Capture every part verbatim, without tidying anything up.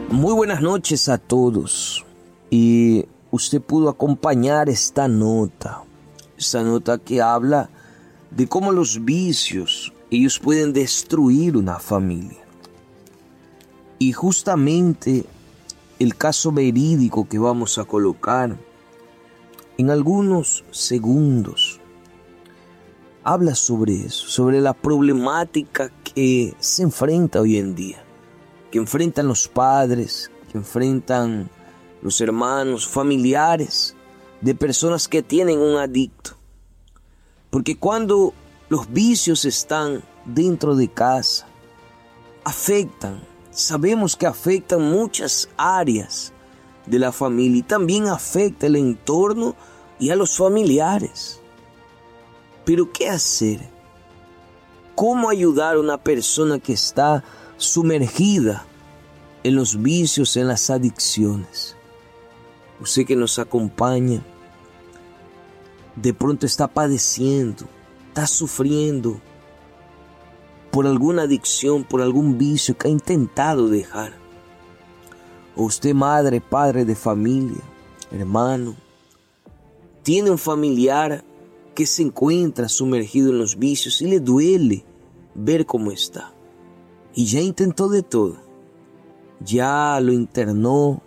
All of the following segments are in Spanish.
Muy buenas noches a todos. Y usted pudo acompañar esta nota, esta nota que habla de cómo los vicios, ellos pueden destruir una familia. Y justamente el caso verídico que vamos a colocar en algunos segundos habla sobre eso, sobre la problemática que se enfrenta hoy en día, que enfrentan los padres, que enfrentan los hermanos, familiares de personas que tienen un adicto. Porque cuando los vicios están dentro de casa, afectan, sabemos que afectan muchas áreas de la familia y también afecta el entorno y a los familiares. Pero ¿qué hacer? ¿Cómo ayudar a una persona que está sumergida en los vicios, en las adicciones? Usted que nos acompaña, de pronto está padeciendo, está sufriendo por alguna adicción, por algún vicio que ha intentado dejar. O usted, madre, padre de familia, hermano, tiene un familiar que se encuentra sumergido en los vicios y le duele ver cómo está. Y ya intentó de todo. Ya lo internó,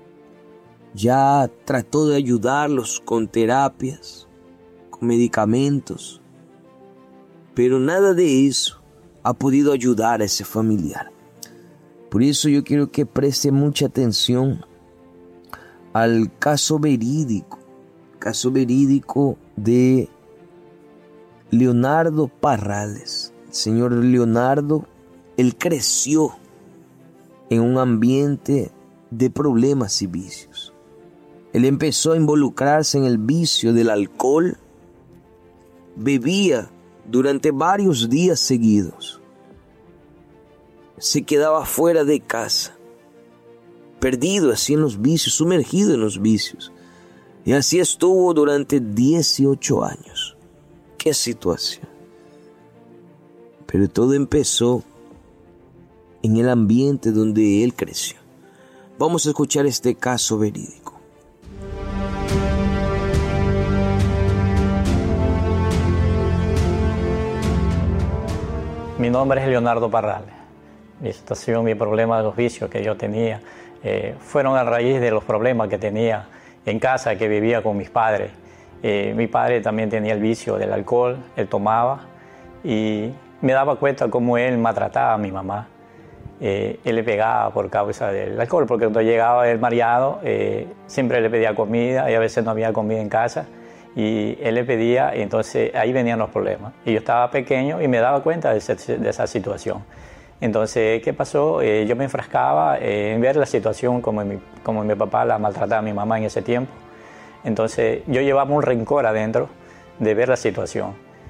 ya trató de ayudarlos con terapias, con medicamentos, pero nada de eso ha podido ayudar a ese familiar. Por eso yo quiero que preste mucha atención al caso verídico, caso verídico de Leonardo Parrales. El señor Leonardo, él creció en un ambiente de problemas y vicios. Él empezó a involucrarse en el vicio del alcohol, bebía durante varios días seguidos, se quedaba fuera de casa, perdido así en los vicios, sumergido en los vicios, y así estuvo durante dieciocho años. ¡Qué situación! Pero todo empezó en el ambiente donde él creció. Vamos a escuchar este caso verídico. Mi nombre es Leonardo Parrales. Mi situación, mi problema de los vicios que yo tenía eh, fueron a raíz de los problemas que tenía en casa, que vivía con mis padres. Eh, mi padre también tenía el vicio del alcohol, él tomaba y me daba cuenta cómo él maltrataba a mi mamá. Eh, él le pegaba por causa del alcohol, porque cuando llegaba el mareado eh, siempre le pedía comida y a veces no había comida en casa y él le pedía y entonces ahí venían los problemas. Y yo estaba pequeño y me daba cuenta de, ese, de esa situación. Entonces, ¿qué pasó? Eh, yo me enfrascaba eh, en ver la situación como mi, como mi papá la maltrataba a mi mamá en ese tiempo. Entonces yo llevaba un rencor adentro de ver la situación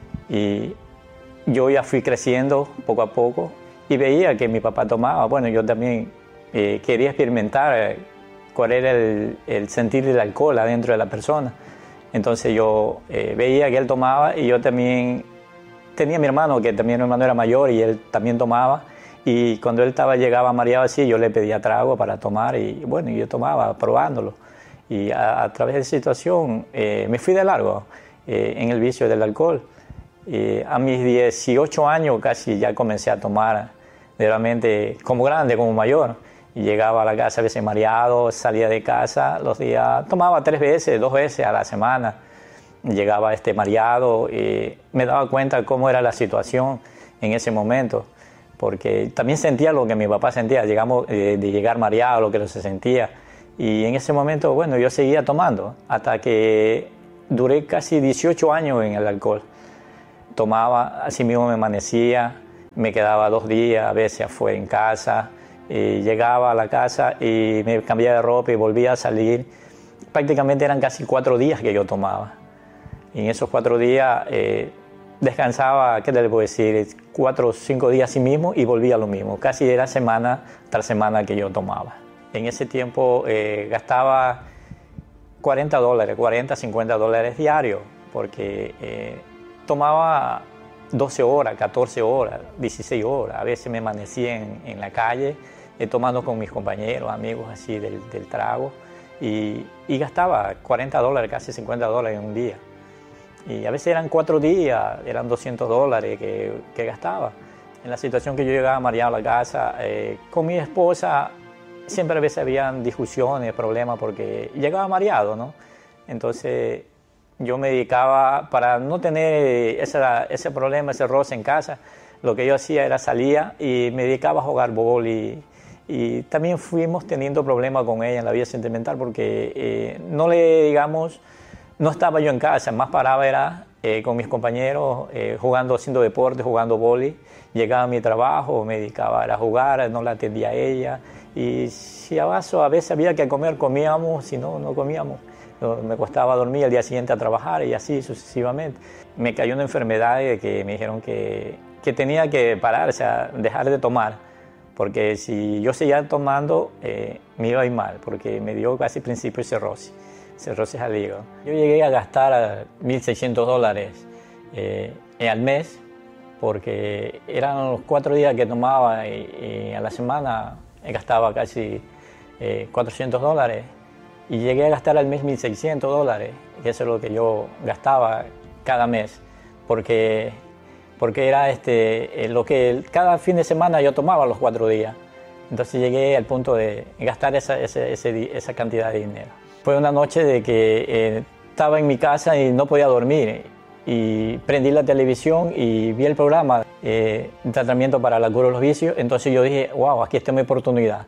y yo ya fui creciendo poco a poco y veía que mi papá tomaba. Bueno, yo también eh, quería experimentar eh, cuál era el, el sentir del alcohol adentro de la persona. Entonces yo eh, veía que él tomaba y yo también tenía a mi hermano, que también mi hermano era mayor y él también tomaba. Y cuando él estaba, llegaba mareado así, yo le pedía trago para tomar y bueno, yo tomaba probándolo. Y a, a través de esa situación eh, me fui de largo eh, en el vicio del alcohol. Y a mis dieciocho años casi ya comencé a tomar realmente como grande, como mayor. Y llegaba a la casa a veces mareado, salía de casa los días, tomaba tres veces, dos veces a la semana. Llegaba este mareado y me daba cuenta cómo era la situación en ese momento. Porque también sentía lo que mi papá sentía, llegamos eh, de llegar mareado, lo que no se sentía. Y en ese momento, bueno, yo seguía tomando hasta que duré casi dieciocho años en el alcohol. Tomaba, así mismo me amanecía, me quedaba dos días, a veces afuera en casa, y llegaba a la casa y me cambiaba de ropa y volvía a salir. Prácticamente eran casi cuatro días que yo tomaba. Y en esos cuatro días eh, descansaba, ¿qué te le puedo decir? Cuatro o cinco días así mismo y volvía a lo mismo. Casi era semana tras semana que yo tomaba. En ese tiempo eh, gastaba cuarenta dólares, cuarenta, cincuenta dólares diarios, porque eh, tomaba doce horas, catorce horas, dieciséis horas. A veces me amanecía en, en la calle eh, tomando con mis compañeros, amigos así del, del trago, y, y gastaba cuarenta dólares, casi cincuenta dólares en un día. Y a veces eran cuatro días, eran doscientos dólares que, que gastaba. En la situación que yo llegaba mareado a la casa, eh, con mi esposa siempre a veces habían discusiones, problemas, porque llegaba mareado, ¿no? Entonces yo me dedicaba, para no tener esa, ese problema, ese roce en casa, lo que yo hacía era salía y me dedicaba a jugar bol y, y también fuimos teniendo problemas con ella en la vida sentimental porque eh, no le, digamos, no estaba yo en casa, más paraba era eh, con mis compañeros eh, jugando, haciendo deporte, jugando boli. Llegaba a mi trabajo, me dedicaba a jugar, no la atendía a ella y si acaso a veces había que comer, comíamos, si no, no comíamos. Me costaba dormir al día siguiente a trabajar y así sucesivamente. Me cayó una enfermedad que me dijeron que, que tenía que parar, o sea, dejar de tomar, porque si yo seguía tomando eh, me iba a ir mal, porque me dio casi principio de cirrosis, cirrosis al hígado. Yo llegué a gastar mil seiscientos dólares eh, al mes, porque eran los cuatro días que tomaba y, y a la semana gastaba casi eh, cuatrocientos dólares. Y llegué a gastar al mes mil seiscientos dólares, que eso es lo que yo gastaba cada mes, porque, porque era este, lo que cada fin de semana yo tomaba los cuatro días. Entonces llegué al punto de gastar esa, esa, esa cantidad de dinero. Fue una noche de que eh, estaba en mi casa y no podía dormir, y prendí la televisión y vi el programa, eh, tratamiento para la cura de los vicios. Entonces yo dije, wow, aquí está mi oportunidad.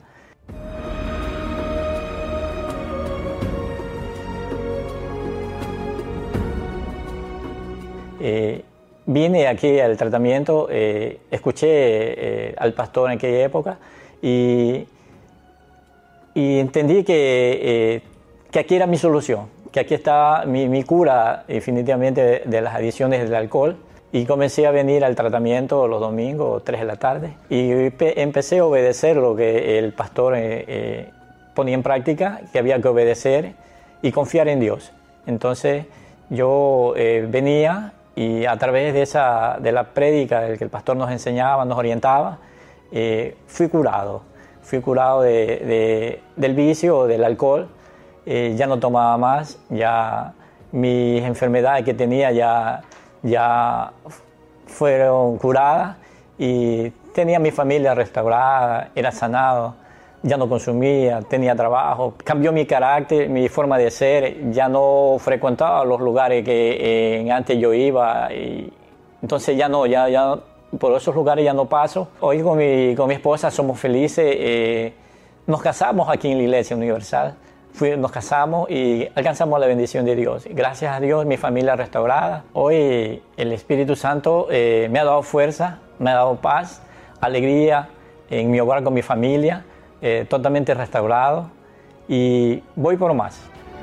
Eh, vine aquí al tratamiento, eh, escuché eh, al pastor en aquella época y, y entendí que, eh, que aquí era mi solución, que aquí estaba mi, mi cura definitivamente de, de las adicciones del alcohol, y comencé a venir al tratamiento los domingos, tres de la tarde, y empecé a obedecer lo que el pastor eh, eh, ponía en práctica, que había que obedecer y confiar en Dios. Entonces yo eh, venía y a través de, esa, de la prédica del que el pastor nos enseñaba, nos orientaba, eh, fui curado. Fui curado de, de, del vicio, del alcohol. Eh, ya no tomaba más, ya mis enfermedades que tenía ya, ya fueron curadas y tenía mi familia restaurada, era sanado. Ya no consumía, tenía trabajo, cambió mi carácter, mi forma de ser, ya no frecuentaba los lugares que eh, antes yo iba, y entonces ya no, ya, ya por esos lugares ya no paso. Hoy con mi, con mi esposa somos felices, eh, nos casamos aquí en la Iglesia Universal, Fui, nos casamos y alcanzamos la bendición de Dios. Gracias a Dios mi familia restaurada. Hoy el Espíritu Santo eh, me ha dado fuerza, me ha dado paz, alegría en mi hogar con mi familia. Eh, totalmente restaurado y voy por más.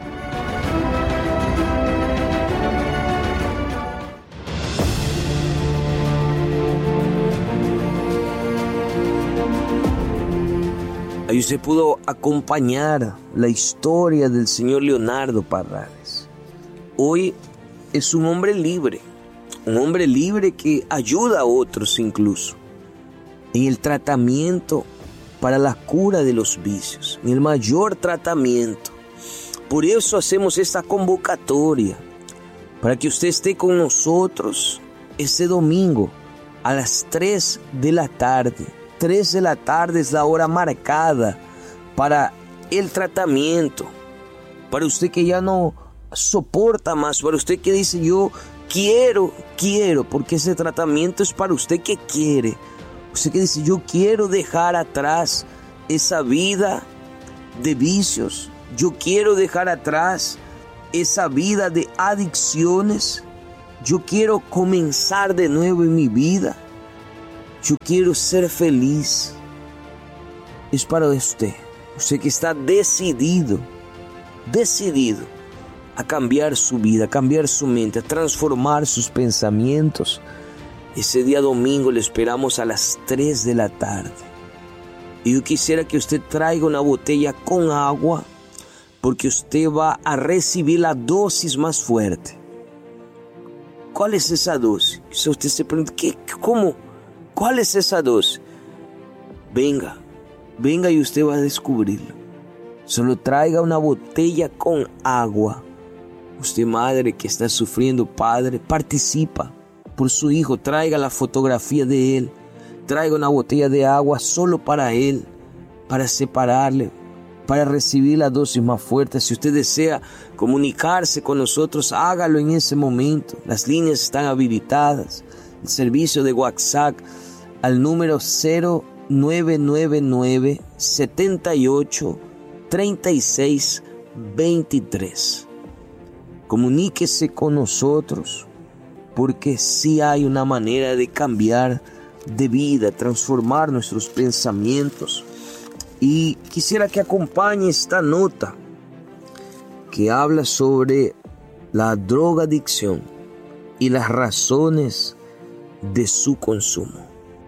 Ahí usted pudo acompañar la historia del señor Leonardo Parrales. Hoy es un hombre libre, un hombre libre que ayuda a otros incluso en el tratamiento para la cura de los vicios, el mayor tratamiento. Por eso hacemos esta convocatoria, para que usted esté con nosotros este domingo a las tres de la tarde. tres de la tarde es la hora marcada para el tratamiento. Para usted que ya no soporta más, para usted que dice yo quiero, quiero, porque ese tratamiento es para usted que quiere. Usted que dice, yo quiero dejar atrás esa vida de vicios. Yo quiero dejar atrás esa vida de adicciones. Yo quiero comenzar de nuevo en mi vida. Yo quiero ser feliz. Es para usted. Usted que está decidido, decidido a cambiar su vida, a cambiar su mente, a transformar sus pensamientos. Ese día domingo le esperamos a las tres de la tarde. Y yo quisiera que usted traiga una botella con agua, porque usted va a recibir la dosis más fuerte. ¿Cuál es esa dosis? Si usted se pregunta, ¿qué, ¿cómo? ¿Cuál es esa dosis? Venga, venga y usted va a descubrirlo. Solo traiga una botella con agua. Usted, madre que está sufriendo, padre, participa por su hijo. Traiga la fotografía de él. Traiga una botella de agua solo para él, para separarle, para recibir la dosis más fuerte. Si usted desea comunicarse con nosotros, hágalo en ese momento. Las líneas están habilitadas. El servicio de WhatsApp al número cero nueve nueve nueve, siete ocho, tres seis dos tres. Comuníquese con nosotros, porque sí hay una manera de cambiar de vida, transformar nuestros pensamientos. Y quisiera que acompañe esta nota que habla sobre la drogadicción y las razones de su consumo.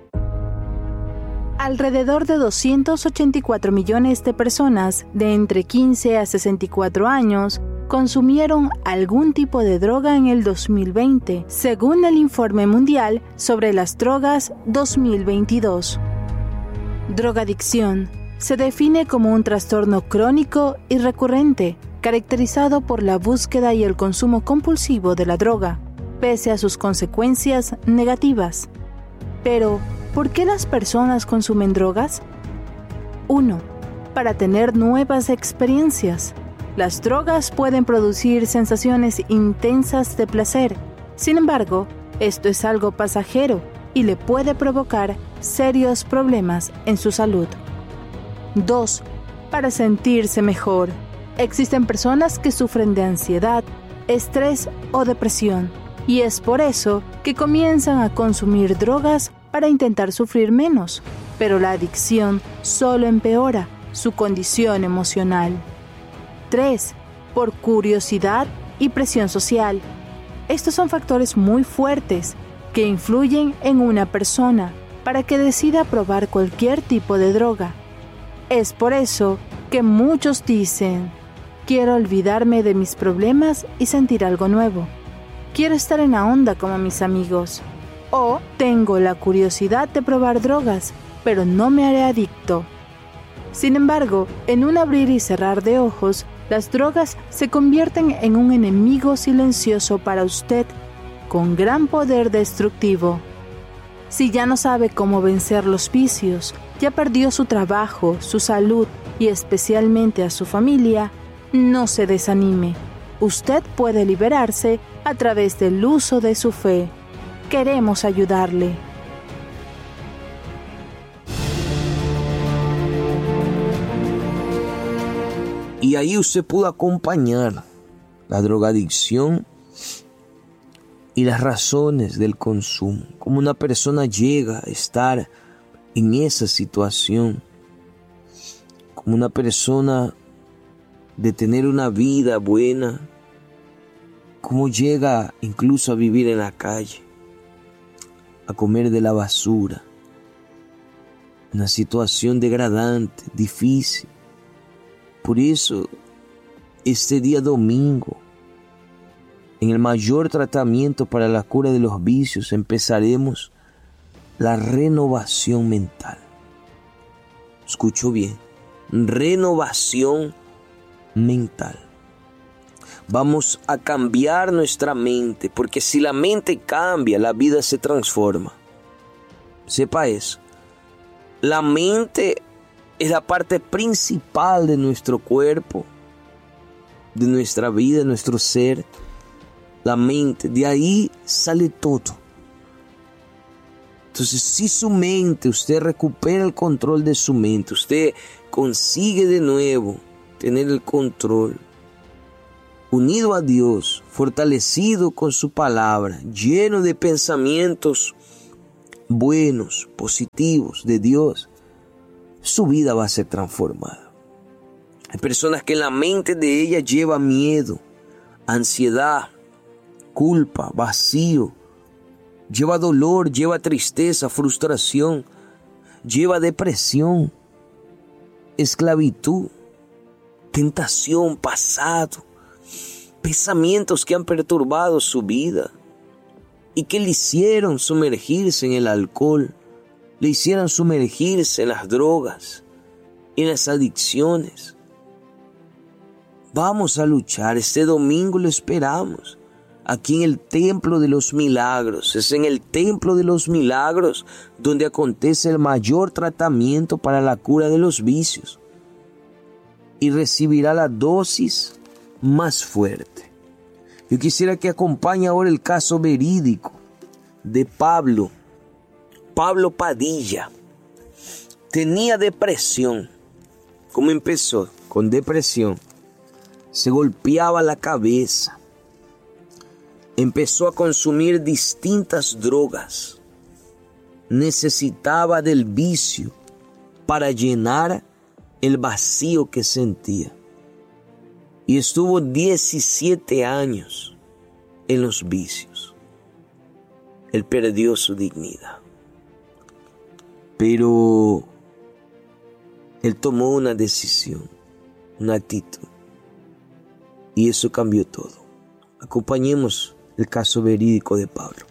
Alrededor de doscientos ochenta y cuatro millones de personas de entre quince a sesenta y cuatro años consumieron algún tipo de droga en el dos mil veinte, según el Informe Mundial sobre las Drogas dos mil veintidós. Drogadicción se define como un trastorno crónico y recurrente, caracterizado por la búsqueda y el consumo compulsivo de la droga, pese a sus consecuencias negativas. Pero, ¿por qué las personas consumen drogas? uno. Para tener nuevas experiencias. Las drogas pueden producir sensaciones intensas de placer. Sin embargo, esto es algo pasajero y le puede provocar serios problemas en su salud. dos. Para sentirse mejor. Existen personas que sufren de ansiedad, estrés o depresión, y es por eso que comienzan a consumir drogas para intentar sufrir menos. Pero la adicción solo empeora su condición emocional. tres. Por curiosidad y presión social. Estos son factores muy fuertes que influyen en una persona para que decida probar cualquier tipo de droga. Es por eso que muchos dicen: quiero olvidarme de mis problemas y sentir algo nuevo. Quiero estar en la onda como mis amigos. O tengo la curiosidad de probar drogas, pero no me haré adicto. Sin embargo, en un abrir y cerrar de ojos, las drogas se convierten en un enemigo silencioso para usted, con gran poder destructivo. Si ya no sabe cómo vencer los vicios, ya perdió su trabajo, su salud y especialmente a su familia, no se desanime. Usted puede liberarse a través del uso de su fe. Queremos ayudarle. Y ahí usted pudo acompañar la drogadicción y las razones del consumo. Cómo una persona llega a estar en esa situación. Como una persona de tener una vida buena. Cómo llega incluso a vivir en la calle. A comer de la basura. Una situación degradante, difícil. Por eso, este día domingo, en el mayor tratamiento para la cura de los vicios, empezaremos la renovación mental. Escucho bien, renovación mental. Vamos a cambiar nuestra mente, porque si la mente cambia, la vida se transforma. Sepa eso. La mente es la parte principal de nuestro cuerpo, de nuestra vida, de nuestro ser. La mente, de ahí sale todo. Entonces, si su mente, usted recupera el control de su mente, usted consigue de nuevo tener el control, unido a Dios, fortalecido con su palabra, lleno de pensamientos buenos, positivos de Dios, su vida va a ser transformada. Hay personas que en la mente de ellas lleva miedo, ansiedad, culpa, vacío, lleva dolor, lleva tristeza, frustración, lleva depresión, esclavitud, tentación, pasado, pensamientos que han perturbado su vida y que le hicieron sumergirse en el alcohol, le hicieron sumergirse en las drogas, en las adicciones. Vamos a luchar. Este domingo lo esperamos. Aquí en el Templo de los Milagros. Es en el Templo de los Milagros donde acontece el mayor tratamiento para la cura de los vicios. Y recibirá la dosis más fuerte. Yo quisiera que acompañe ahora el caso verídico de Pablo. Pablo Padilla. Tenía depresión. ¿Cómo empezó? Con depresión. Se golpeaba la cabeza. Empezó a consumir distintas drogas. Necesitaba del vicio para llenar el vacío que sentía. Y estuvo diecisiete años en los vicios. Él perdió su dignidad. Pero él tomó una decisión, una actitud. Y eso cambió todo. Acompañemos el caso verídico de Pablo.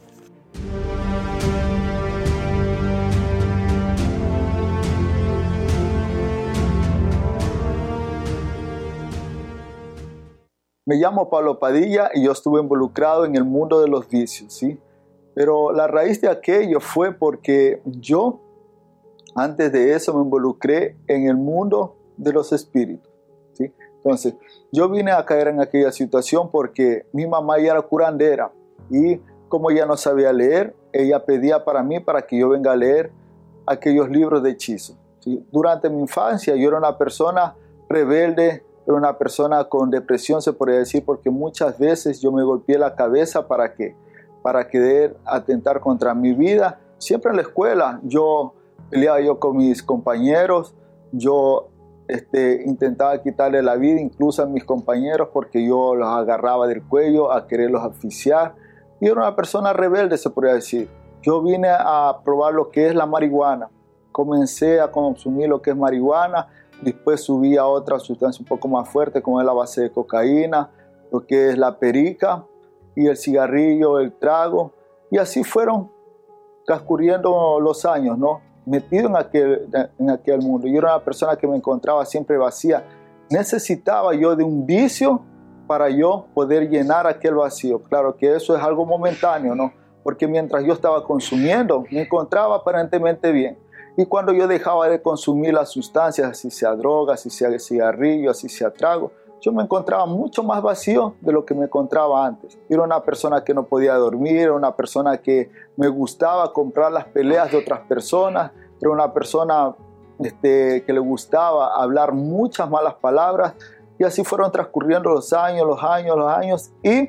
Me llamo Pablo Padilla y yo estuve involucrado en el mundo de los vicios, ¿sí? Pero la raíz de aquello fue porque yo, antes de eso, me involucré en el mundo de los espíritus, ¿sí? Entonces, yo vine a caer en aquella situación porque mi mamá ya era curandera y como ella no sabía leer, ella pedía para mí para que yo venga a leer aquellos libros de hechizos, ¿sí? Durante mi infancia yo era una persona rebelde, era una persona con depresión, se podría decir, porque muchas veces yo me golpeé la cabeza para que para querer atentar contra mi vida. Siempre en la escuela yo peleaba yo con mis compañeros, yo este, intentaba quitarle la vida incluso a mis compañeros porque yo los agarraba del cuello a quererlos asfixiar. Y era una persona rebelde, se podría decir. Yo vine a probar lo que es la marihuana. Comencé a consumir lo que es marihuana, después subí a otra sustancia un poco más fuerte como es la base de cocaína, lo que es la perica y el cigarrillo, el trago. Y así fueron transcurriendo los años, ¿no? Metido en aquel, en aquel mundo. Yo era una persona que me encontraba siempre vacía. Necesitaba yo de un vicio para yo poder llenar aquel vacío. Claro que eso es algo momentáneo, ¿no? Porque mientras yo estaba consumiendo, me encontraba aparentemente bien. Y cuando yo dejaba de consumir las sustancias, así sea droga, así sea cigarrillo, así sea trago, yo me encontraba mucho más vacío de lo que me encontraba antes. Yo era una persona que no podía dormir, era una persona que me gustaba comprar las peleas de otras personas, era una persona este, que le gustaba hablar muchas malas palabras. Y así fueron transcurriendo los años, los años, los años. Y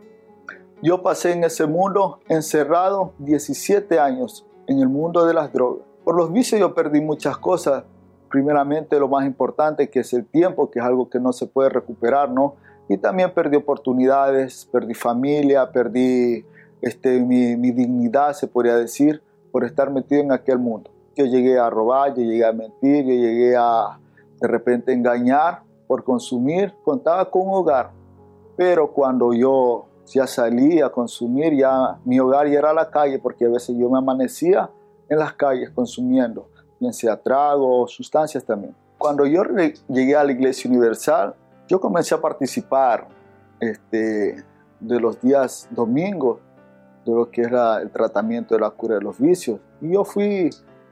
yo pasé en ese mundo encerrado diecisiete años en el mundo de las drogas. Por los vicios yo perdí muchas cosas. Primeramente lo más importante que es el tiempo, que es algo que no se puede recuperar, ¿no? Y también perdí oportunidades, perdí familia, perdí este, mi, mi dignidad, se podría decir, por estar metido en aquel mundo. Yo llegué a robar, yo llegué a mentir, yo llegué a de repente engañar por consumir, contaba con un hogar. Pero cuando yo ya salí a consumir, ya mi hogar ya era la calle, porque a veces yo me amanecía en las calles consumiendo, bien sea trago o sustancias también. Cuando yo llegué a la Iglesia Universal, yo comencé a participar este, de los días domingos, de lo que es la, el tratamiento de la cura de los vicios. Y yo fui,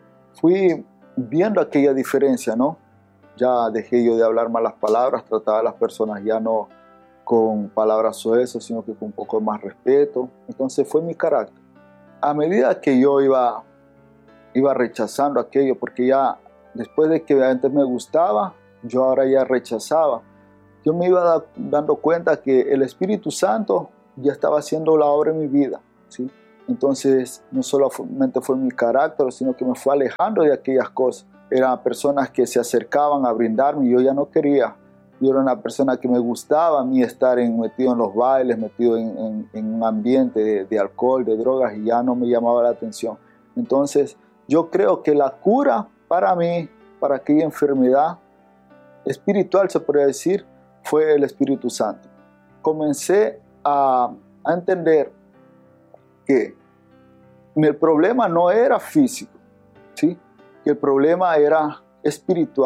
fui viendo aquella diferencia, ¿no? Ya dejé yo de hablar malas palabras, trataba a las personas ya no con palabras soezas, sino que con un poco más respeto. Entonces fue mi carácter. A medida que yo iba... iba rechazando aquello, porque ya después de que antes me gustaba, yo ahora ya rechazaba. Yo me iba da, dando cuenta que el Espíritu Santo ya estaba haciendo la obra en mi vida, ¿sí? Entonces no solamente fue mi carácter, sino que me fue alejando de aquellas cosas. Eran personas que se acercaban a brindarme y yo ya no quería. Yo era una persona que me gustaba a mí estar en, metido en los bailes, metido en, en, en un ambiente de, de alcohol, de drogas, y ya no me llamaba la atención. Entonces yo creo que la cura para mí, para aquella enfermedad espiritual, se podría decir, fue el Espíritu Santo. Comencé a, a entender que el problema no era físico, ¿sí? Que el problema era espiritual.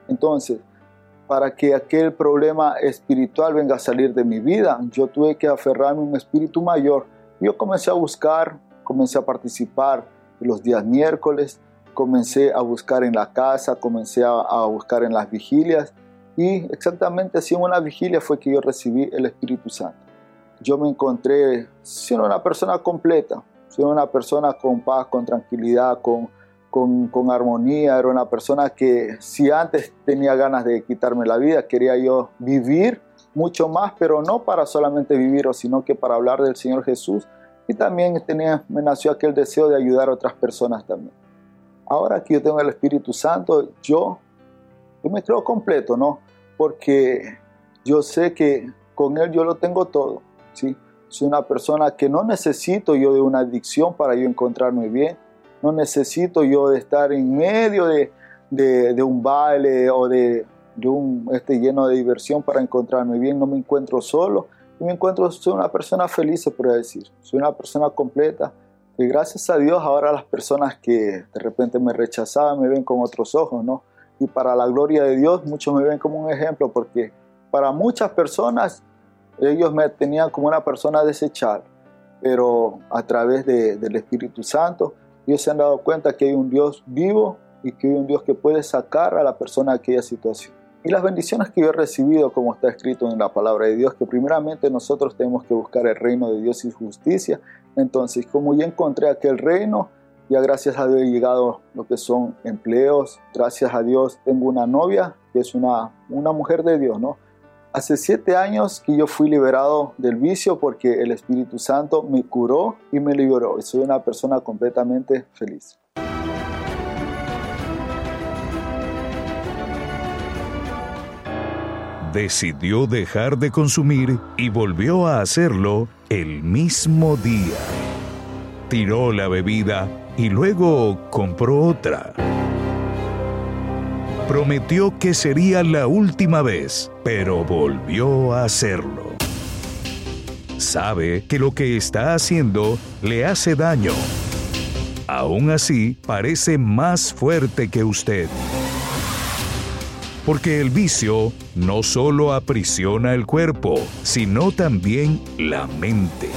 Entonces, para que aquel problema espiritual venga a salir de mi vida, yo tuve que aferrarme a un espíritu mayor. Yo comencé a buscar, comencé a participar los días miércoles, comencé a buscar en la casa, comencé a, a buscar en las vigilias, y exactamente así en una vigilia fue que yo recibí el Espíritu Santo. Yo me encontré siendo una persona completa, siendo una persona con paz, con tranquilidad, con, con, con armonía. Era una persona que si antes tenía ganas de quitarme la vida, quería yo vivir mucho más, pero no para solamente vivir, sino que para hablar del Señor Jesús. Y también tenía, me nació aquel deseo de ayudar a otras personas también. Ahora que yo tengo el Espíritu Santo, yo, yo me creo completo, ¿no? Porque yo sé que con Él yo lo tengo todo, ¿sí? Soy una persona que no necesito yo de una adicción para yo encontrarme bien. No necesito yo de estar en medio de, de, de un baile o de, de un este, lleno de diversión para encontrarme bien. No me encuentro solo. Yo me encuentro, soy una persona feliz, se podría decir. Soy una persona completa. Y gracias a Dios ahora las personas que de repente me rechazaban me ven con otros ojos, ¿no? Y para la gloria de Dios muchos me ven como un ejemplo, porque para muchas personas ellos me tenían como una persona desechable, pero a través de, del Espíritu Santo ellos se han dado cuenta que hay un Dios vivo y que hay un Dios que puede sacar a la persona de aquella situación. Y las bendiciones que yo he recibido, como está escrito en la palabra de Dios, que primeramente nosotros tenemos que buscar el reino de Dios y su justicia. Entonces, como ya encontré aquel reino, ya gracias a Dios he llegado lo que son empleos. Gracias a Dios tengo una novia que es una, una mujer de Dios, ¿no? Hace siete años que yo fui liberado del vicio porque el Espíritu Santo me curó y me liberó. Y soy una persona completamente feliz. Decidió dejar de consumir y volvió a hacerlo el mismo día. Tiró la bebida y luego compró otra. Prometió que sería la última vez, pero volvió a hacerlo. Sabe que lo que está haciendo le hace daño. Aún así, parece más fuerte que usted. Porque el vicio no solo aprisiona el cuerpo, sino también la mente.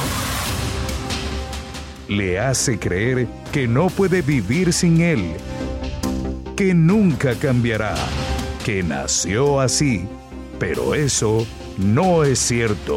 Le hace creer que no puede vivir sin él, que nunca cambiará, que nació así, pero eso no es cierto.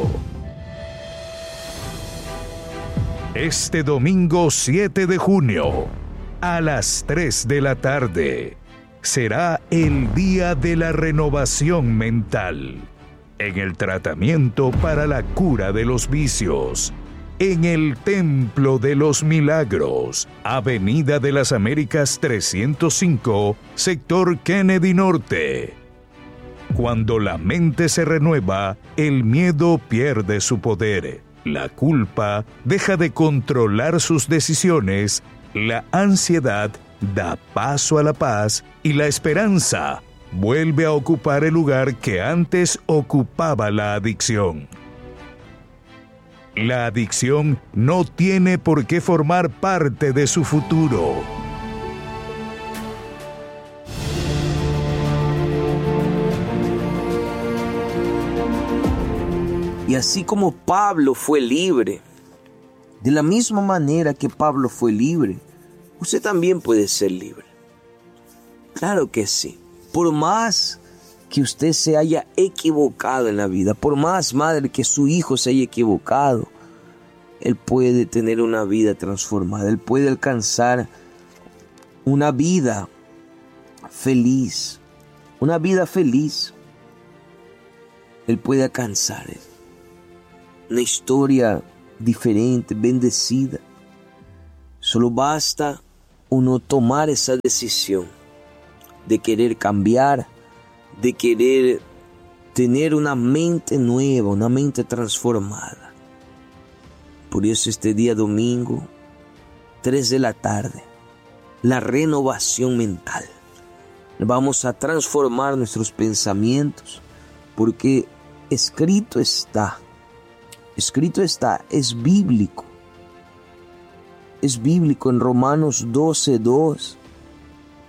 Este domingo siete de junio, a las tres de la tarde, será el día de la renovación mental, en el tratamiento para la cura de los vicios, en el Templo de los Milagros, Avenida de las Américas trescientos cinco, sector Kennedy Norte. Cuando la mente se renueva, el miedo pierde su poder, la culpa deja de controlar sus decisiones, la ansiedad da paso a la paz y la esperanza vuelve a ocupar el lugar que antes ocupaba la adicción. La adicción no tiene por qué formar parte de su futuro. Y así como Pablo fue libre, de la misma manera que Pablo fue libre, usted también puede ser libre. Claro que sí. Por más que usted se haya equivocado en la vida, por más, madre, que su hijo se haya equivocado, él puede tener una vida transformada. Él puede alcanzar una vida feliz. Una vida feliz. Él puede alcanzar una historia diferente, bendecida. Solo basta uno tomar esa decisión de querer cambiar, de querer tener una mente nueva, una mente transformada. Por eso este día domingo, tres de la tarde, la renovación mental. Vamos a transformar nuestros pensamientos, porque escrito está, escrito está, es bíblico. Es bíblico en Romanos doce dos.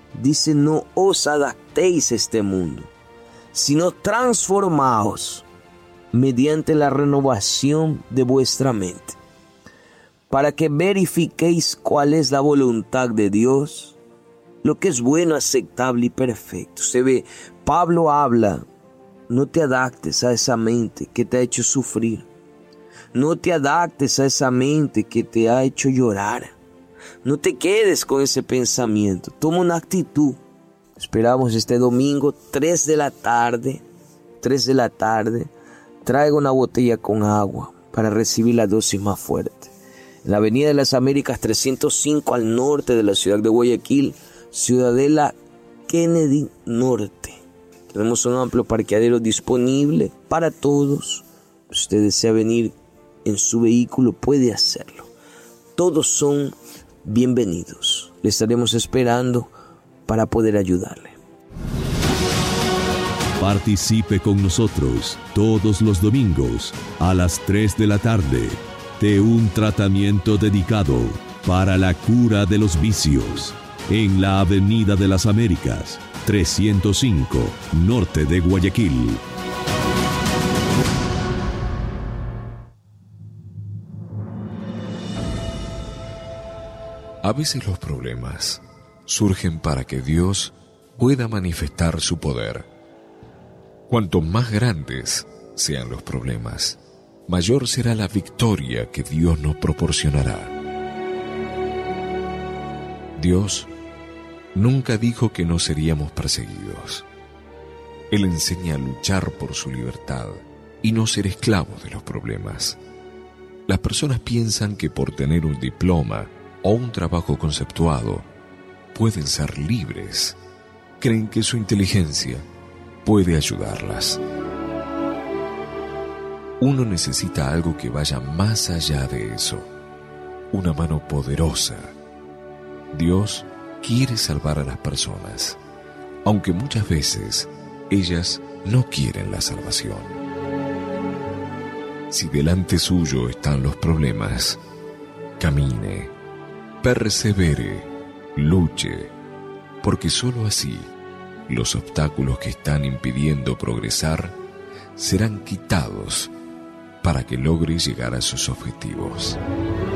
dice: no os adaptéis a este mundo, sino transformaos mediante la renovación de vuestra mente, para que verifiquéis cuál es la voluntad de Dios, lo que es bueno, aceptable y perfecto. Se ve, Pablo habla: no te adaptes a esa mente que te ha hecho sufrir. No te adaptes a esa mente que te ha hecho llorar. No te quedes con ese pensamiento. Toma una actitud. Esperamos este domingo, tres de la tarde. tres de la tarde. Traiga una botella con agua para recibir la dosis más fuerte. En la Avenida de las Américas trescientos cinco, al norte de la ciudad de Guayaquil, Ciudadela Kennedy Norte. Tenemos un amplio parqueadero disponible para todos. Si usted desea venir en su vehículo, puede hacerlo. Todos son bienvenidos. Le estaremos esperando para poder ayudarle. Participe con nosotros todos los domingos a las tres de la tarde de un tratamiento dedicado para la cura de los vicios en la Avenida de las Américas, trescientos cinco, norte de Guayaquil. A veces los problemas surgen para que Dios pueda manifestar su poder. Cuanto más grandes sean los problemas, mayor será la victoria que Dios nos proporcionará. Dios nunca dijo que no seríamos perseguidos. Él enseña a luchar por su libertad y no ser esclavos de los problemas. Las personas piensan que por tener un diploma o un trabajo conceptuado pueden ser libres. Creen que su inteligencia puede ayudarlas. Uno necesita algo que vaya más allá de eso, una mano poderosa. Dios quiere salvar a las personas, aunque muchas veces ellas no quieren la salvación. Si delante suyo están los problemas, camine, persevere, luche, porque sólo así los obstáculos que están impidiendo progresar serán quitados para que logre llegar a sus objetivos.